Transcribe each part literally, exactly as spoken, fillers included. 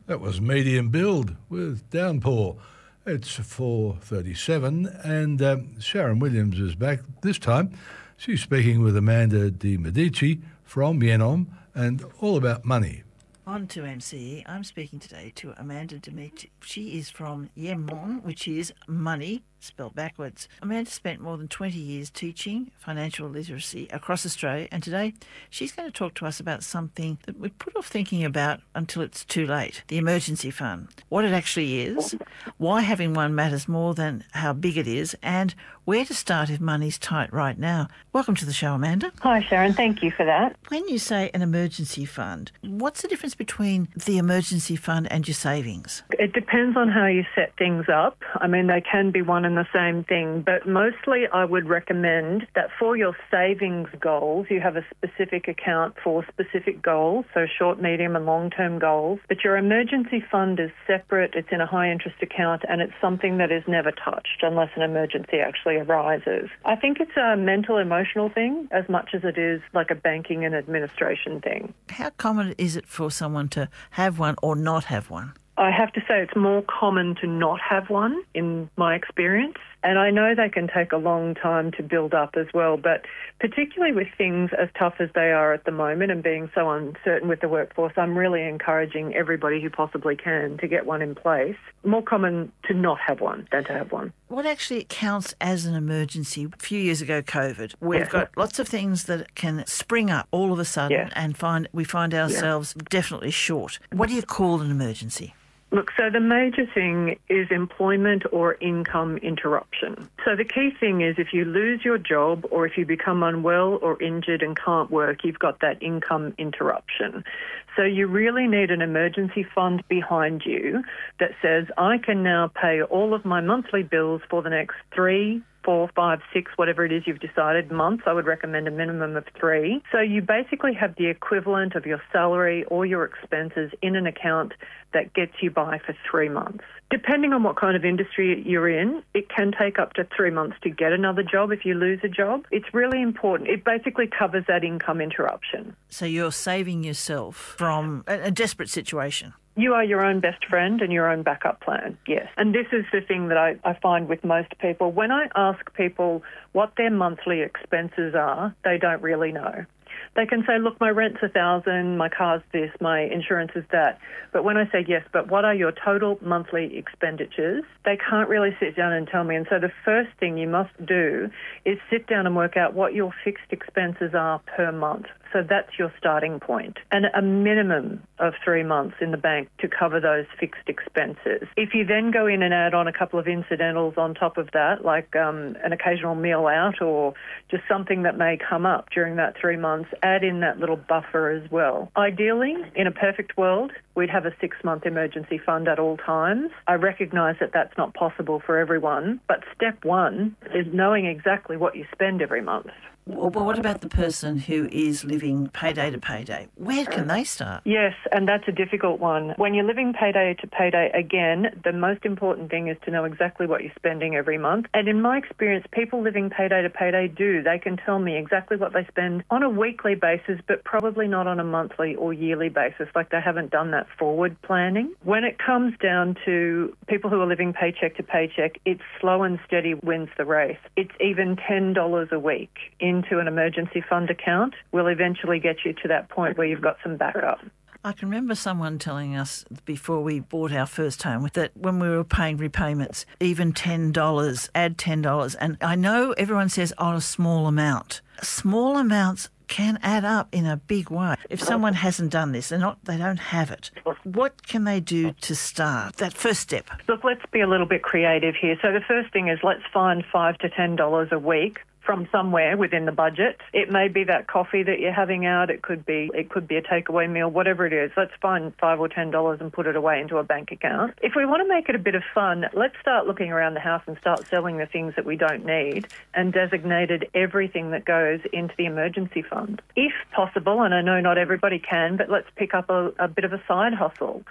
That was Medium Build with Downpour. It's four thirty-seven and um, Sharon Williams is back. This time she's speaking with Amanda Di Medici from Yenom and all about money. On to M C E, I'm speaking today to Amanda Di Medici. She is from Yenom, which is money, spelled backwards. Amanda spent more than twenty years teaching financial literacy across Australia, and today she's going to talk to us about something that we put off thinking about until it's too late, the emergency fund. What it actually is, why having one matters more than how big it is, and where to start if money's tight right now. Welcome to the show, Amanda. Hi, Sharon. Thank you for that. When you say an emergency fund, what's the difference between the emergency fund and your savings? It depends on how you set things up. I mean, they can be one and the same thing, but mostly I would recommend that for your savings goals, you have a specific account for specific goals, so short, medium and long-term goals, but your emergency fund is separate, it's in a high-interest account, and it's something that is never touched unless an emergency actually arises. I think it's a mental, emotional thing as much as it is like a banking and administration thing. How common is it for someone to have one or not have one? I have to say it's more common to not have one in my experience. And I know they can take a long time to build up as well, but particularly with things as tough as they are at the moment and being so uncertain with the workforce, I'm really encouraging everybody who possibly can to get one in place. More common to not have one than to have one. What actually counts as an emergency? A few years ago, COVID, we've Yeah. got lots of things that can spring up all of a sudden Yeah. and find we find ourselves definitely short. What do you call an emergency? Look, so the major thing is employment or income interruption. So the key thing is if you lose your job or if you become unwell or injured and can't work, you've got that income interruption. So you really need an emergency fund behind you that says, I can now pay all of my monthly bills for the next three, four, five, six, whatever it is you've decided, months. I would recommend a minimum of three. So you basically have the equivalent of your salary or your expenses in an account that gets you by for three months. Depending on what kind of industry you're in, it can take up to three months to get another job if you lose a job. It's really important. It basically covers that income interruption. So you're saving yourself from a, a desperate situation. You are your own best friend and your own backup plan, yes. And this is the thing that I, I find with most people. When I ask people what their monthly expenses are, they don't really know. They can say, look, my rent's a thousand, my car's this, my insurance is that. But when I say, yes, but what are your total monthly expenditures? They can't really sit down and tell me. And so the first thing you must do is sit down and work out what your fixed expenses are per month. So that's your starting point. And a minimum of three months in the bank to cover those fixed expenses. If you then go in and add on a couple of incidentals on top of that, like um, an occasional meal out or just something that may come up during that three months, add in that little buffer as well. Ideally, in a perfect world, we'd have a six-month emergency fund at all times. I recognise that that's not possible for everyone, but step one is knowing exactly what you spend every month. Well, but what about the person who is living payday to payday? Where can they start? Yes, and that's a difficult one. When you're living payday to payday, again, the most important thing is to know exactly what you're spending every month. And in my experience, people living payday to payday do. They can tell me exactly what they spend on a weekly basis, but probably not on a monthly or yearly basis, like they haven't done that forward planning. When it comes down to people who are living paycheck to paycheck, it's slow and steady wins the race. It's even ten dollars a week in into an emergency fund account will eventually get you to that point where you've got some backup. I can remember someone telling us before we bought our first home that when we were paying repayments, even ten dollars, add ten dollars. And I know everyone says, oh, a small amount. Small amounts can add up in a big way. If someone hasn't done this, they're not, they don't have it. What can they do to start that first step? Look, let's be a little bit creative here. So the first thing is let's find five to ten dollars a week from somewhere within the budget. It may be that coffee that you're having out. It could be it could be a takeaway meal, whatever it is. Let's find five or ten dollars and put it away into a bank account. If we want to make it a bit of fun, let's start looking around the house and start selling the things that we don't need and designated everything that goes into the emergency fund. If possible, and I know not everybody can, but let's pick up a, a bit of a side hustle.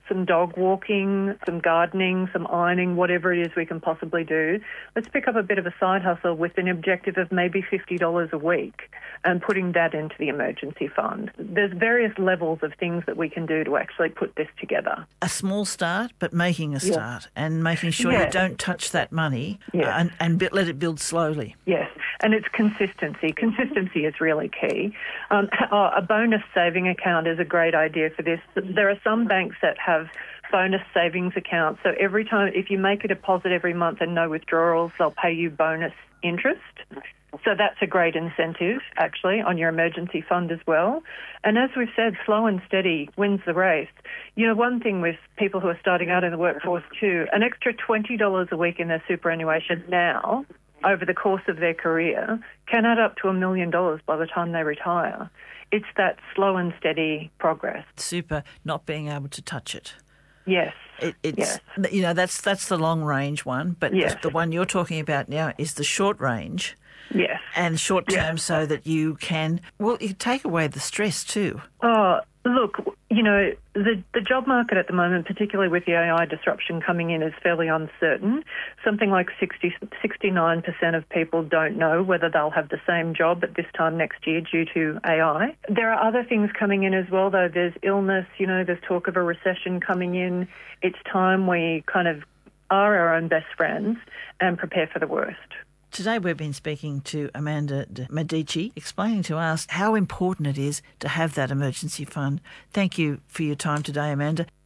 some dog walking, some gardening, some ironing, whatever it is we can possibly do. Let's pick up a bit of a side hustle with an objective of maybe fifty dollars a week and putting that into the emergency fund. There's various levels of things that we can do to actually put this together. A small start, but making a start yes. and making sure yes. you don't touch that money yes. uh, and, and b- let it build slowly. Yes, and it's consistency. Consistency is really key. Um, a bonus saving account is a great idea for this. There are some banks that have bonus savings accounts. So every time, if you make a deposit every month and no withdrawals, they'll pay you bonus interest. So that's a great incentive, actually, on your emergency fund as well. And as we've said, slow and steady wins the race. You know, one thing with people who are starting out in the workforce too, an extra twenty dollars a week in their superannuation now, over the course of their career, can add up to a million dollars by the time they retire. It's that slow and steady progress. Super, not being able to touch it. Yes. It, it's yes. you know that's that's the long range one, but yes. the, the one you're talking about now is the short range. Yes. And short term, yes. so that you can well, you take away the stress too. Oh, look, you know, the the job market at the moment, particularly with the A I disruption coming in, is fairly uncertain. Something like sixty, sixty-nine percent of people don't know whether they'll have the same job at this time next year due to A I. There are other things coming in as well, though. There's illness, you know, there's talk of a recession coming in. It's time we kind of are our own best friends and prepare for the worst. Today we've been speaking to Amanda de Medici, explaining to us how important it is to have that emergency fund. Thank you for your time today, Amanda.